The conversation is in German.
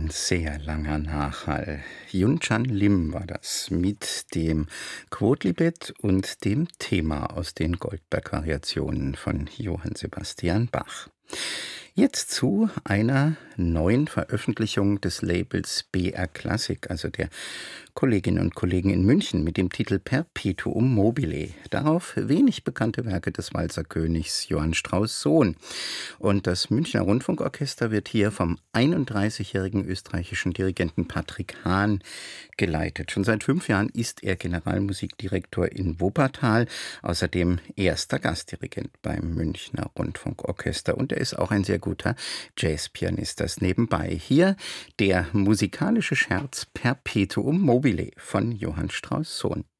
Ein sehr langer Nachhall. Yun-Chan Lim war das mit dem Quodlibet und dem Thema aus den Goldberg-Variationen von Johann Sebastian Bach. Jetzt zu einer neuen Veröffentlichung des Labels BR Classic, also der Kolleginnen und Kollegen in München, mit dem Titel Perpetuum mobile. Darauf wenig bekannte Werke des Walzerkönigs Johann Strauss Sohn. Und das Münchner Rundfunkorchester wird hier vom 31-jährigen österreichischen Dirigenten Patrick Hahn geleitet. Schon seit 5 Jahren ist er Generalmusikdirektor in Wuppertal, außerdem erster Gastdirigent beim Münchner Rundfunkorchester. Und er ist auch ein sehr guter Jazzpianist. Das nebenbei. Hier der musikalische Scherz Perpetuum mobile von Johann Strauss Sohn.